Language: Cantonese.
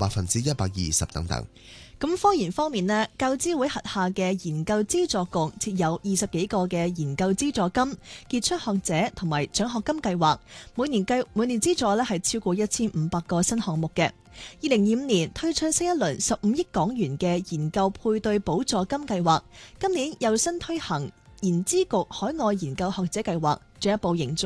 120%等。 咁科研方面呢，教資會轄下嘅研究資助局設有20幾個嘅研究資助金、傑出學者同埋獎學金計劃，每年資助呢係超過1500個新項目嘅。2025年推出新一輪15億港元嘅研究配對補助金計劃，今年又新推行研資局海外研究學者計劃，進一步營造